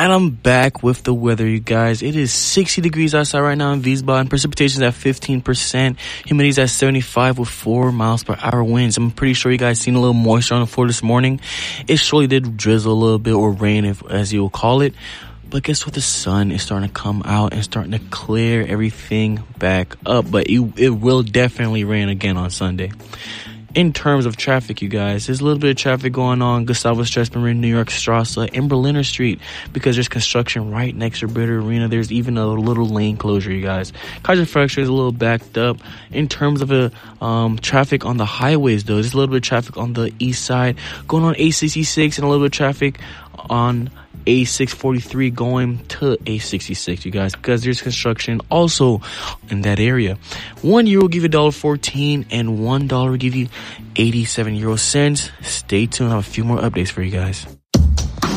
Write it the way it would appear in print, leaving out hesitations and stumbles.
And I'm back with the weather, you guys. It is 60 degrees outside right now in Wiesbaden. Precipitation is at 15%. Humidity is at 75 with 4 miles per hour winds. I'm pretty sure you guys seen a little moisture on the floor this morning. It surely did drizzle a little bit, or rain, as you'll call it. But guess what? The sun is starting to come out and starting to clear everything back up. But it will definitely rain again on Sunday. In terms of traffic, you guys, there's a little bit of traffic going on Gustavus Strasberg, New York Strasse, and Berliner Street, because there's construction right next to Britta Arena. There's even a little lane closure, you guys. Kaiserfrachter is a little backed up. In terms of traffic on the highways, though, there's a little bit of traffic on the east side going on A66, and a little bit of traffic on A643 going to A66, you guys, because there's construction also in that area. €1 will give you $1.14, and $1 will give you 87 euro cents. Stay tuned. I have a few more updates for you guys.